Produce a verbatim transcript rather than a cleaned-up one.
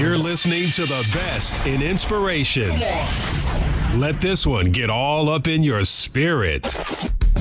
You're listening to the best in inspiration. Let this one get all up in your spirit.